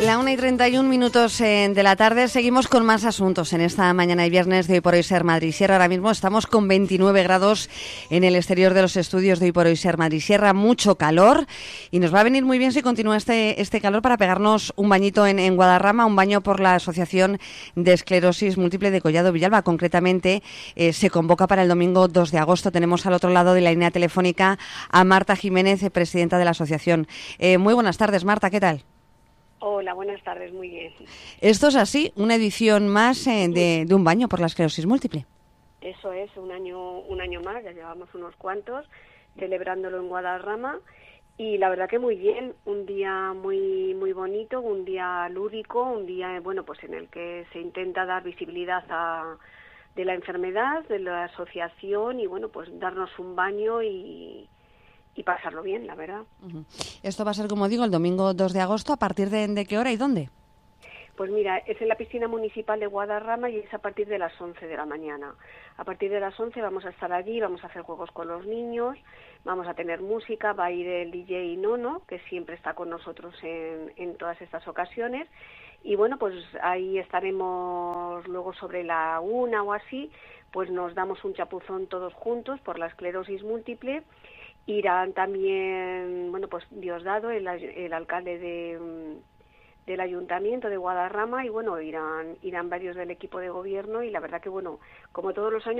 La 1:31 de la tarde. Seguimos con más asuntos en esta mañana y viernes de Hoy por Hoy Ser Madrid Sierra. Ahora mismo estamos con 29 grados en el exterior de los estudios de Hoy por Hoy Ser Madrid Sierra. Mucho calor y nos va a venir muy bien si continúa este calor para pegarnos un bañito en Guadarrama, un baño por la Asociación de Esclerosis Múltiple de Collado Villalba. Concretamente se convoca para el domingo 2 de agosto. Tenemos al otro lado de la línea telefónica a Marta Jiménez, presidenta de la asociación. Muy buenas tardes, Marta, ¿qué tal? Hola, buenas tardes, muy bien. Esto es así, una edición más de un baño por la esclerosis múltiple. Eso es, un año más, ya llevamos unos cuantos celebrándolo en Guadarrama y la verdad que muy bien, un día muy bonito, un día lúdico, un día pues en el que se intenta dar visibilidad de la enfermedad, de la asociación y pues darnos un baño y pasarlo bien, la verdad. Uh-huh. Esto va a ser, como digo, el domingo 2 de agosto. ¿A partir de qué hora y dónde? Pues mira, es en la piscina municipal de Guadarrama y es a partir de las 11 de la mañana. A partir de las 11 vamos a estar allí, vamos a hacer juegos con los niños, vamos a tener música, va a ir el DJ Nono, que siempre está con nosotros en todas estas ocasiones. Y pues ahí estaremos luego sobre la 1 o así, pues nos damos un chapuzón todos juntos por la esclerosis múltiple. Irán también, pues Diosdado, el alcalde del Ayuntamiento de Guadarrama y irán varios del equipo de gobierno y la verdad que como todos los años